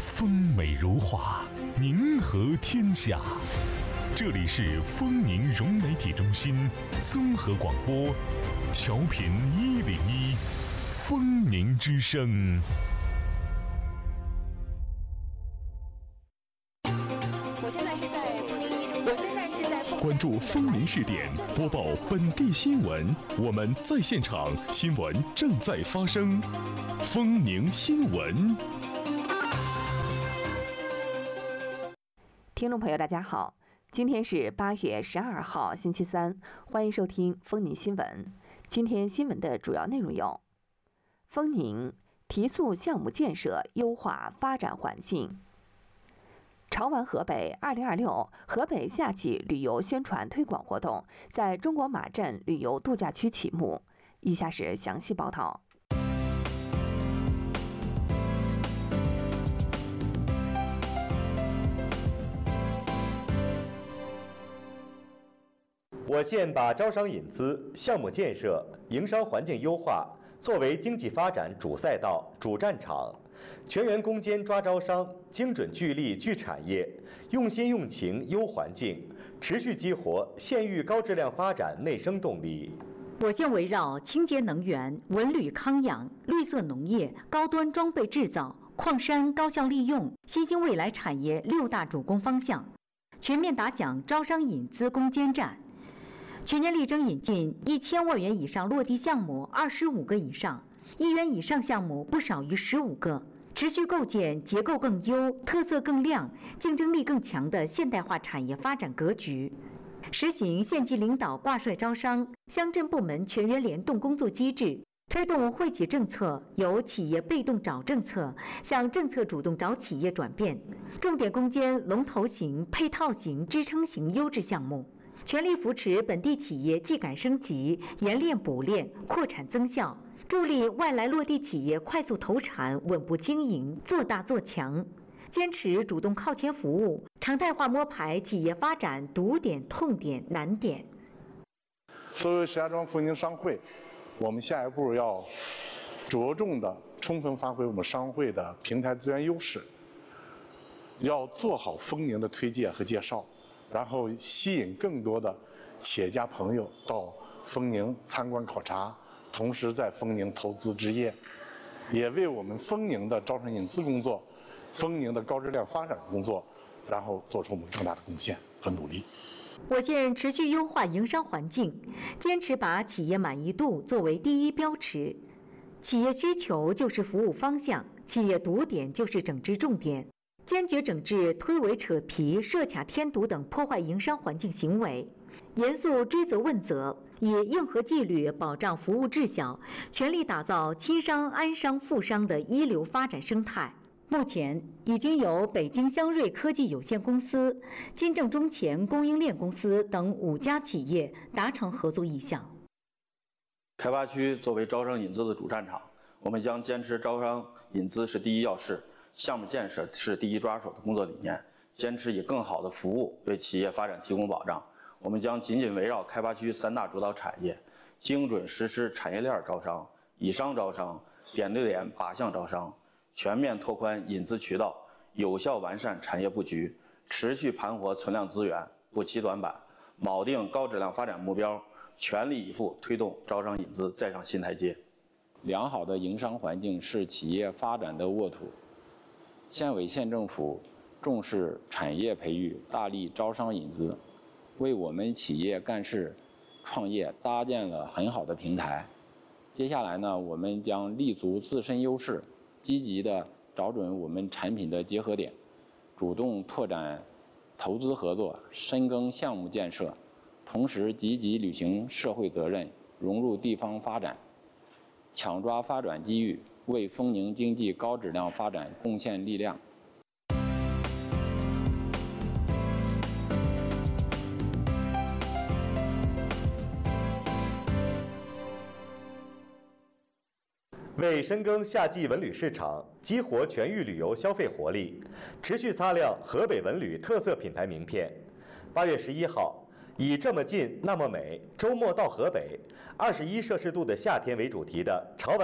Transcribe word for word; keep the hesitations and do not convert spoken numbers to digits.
风美如画，宁和天下。这里是丰宁融媒体中心综合广播，调频一零一，丰宁之声。 我现在是在丰宁一中，我现在是在关注丰宁视点，播报本地新闻。我们在现场，新闻正在发生。丰宁新闻。 听众朋友，大家好，今天是八月十二号，星期三，欢迎收听丰宁新闻。今天新闻的主要内容有：丰宁提速项目建设，优化发展环境。潮玩河北二零二六河北夏季旅游宣传推广活动在中国马镇旅游度假区启幕。以下是详细报道。 我县把招商引资、项目建设、营商环境优化作为经济发展主赛道、主战场，全员攻坚抓招商，精准聚力聚产业，用心用情优环境，持续激活县域高质量发展内生动力。 我县围绕清洁能源、文旅康养、绿色农业、高端装备制造、矿山高效利用、新兴未来产业六大主攻方向，全面打响招商引资攻坚战。全年力争引进一千万元以上落地项目二十五个以上，一元以上项目不少于十五个，持续构建结构更优、特色更亮、竞争力更强的现代化产业发展格局。实行县级领导挂帅招商、乡镇部门全员联动工作机制，推动惠企政策由企业被动找政策向政策主动找企业转变，重点攻坚龙头型、配套型、支撑型优质项目。全力扶持本地企业技改升级、研练补练、扩产增效，助力外来落地企业快速投产、稳步经营、做大做强。坚持主动靠前服务，常态化摸排企业发展堵点、痛点、难点。 作为石家庄丰宁商会，我们下一步要着重的充分发挥我们商会的平台资源优势，要做好丰宁的推介和介绍。然后吸引更多的企业家朋友到丰宁参观考察，同时在丰宁投资置业，也为我们丰宁的招商引资工作、丰宁的高质量发展工作，然后做出我们更大的贡献和努力。 我县持续优化营商环境，坚持把企业满意度作为第一标尺，企业需求就是服务方向，企业堵点就是整治重点。坚决整治推诿扯皮、设卡添堵等破坏营商环境行为，严肃追责问责，以硬核纪律保障服务质效，全力打造亲商、安商、富商的一流发展生态。目前已经有北京香瑞科技有限公司、金正中前供应链公司等五家企业达成合作意向。 开发区作为招商引资的主战场，我们将坚持招商引资是第一要事，项目建设是第一抓手的工作理念，坚持以更好的服务为企业发展提供保障。我们将紧紧围绕开发区三大主导产业，精准实施产业链招商、以商招商、点对点靶向招商，全面拓宽引资渠道，有效完善产业布局，持续盘活存量资源，不期短板，锚定高质量发展目标，全力以赴推动招商引资再上新台阶。 良好的营商环境是企业发展的沃土。县委县政府重视产业培育，大力招商引资，为我们企业干事创业搭建了很好的平台。接下来呢，我们将立足自身优势，积极地找准我们产品的结合点，主动拓展投资合作，深耕项目建设，同时积极履行社会责任，融入地方发展，抢抓发展机遇，为丰宁经济高质量发展贡献力量。 为深耕夏季文旅市场，激活全域旅游消费活力，持续擦亮河北文旅特色品牌名片。八月十一号，以这么近那么美，周末到河北，二十一摄氏度的夏天为主题的潮玩